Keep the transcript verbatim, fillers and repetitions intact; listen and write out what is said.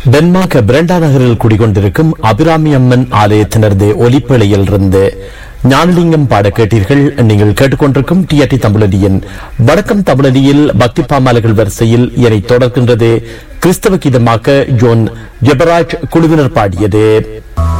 Denmark பிரண்டா நகரில் குடிகொண்டிருக்கும் அபிராமி அம்மன் ஆலயத்தினரது ஒலிப்பேழையில் இருந்து ஞானலிங்கம் பாட கேட்டீர்கள். நீங்கள் கேட்டுக்கொண்டிருக்கும் டிஆர்டி தமிழடியின் வடக்கம் தமிழடியில் பக்தி பாமாலைகள் வரிசையில் இதனை தொடர்கின்றது கிறிஸ்தவ கீதமாக ஜோன் ஜெபராஜ் குழுவினர் பாடியது.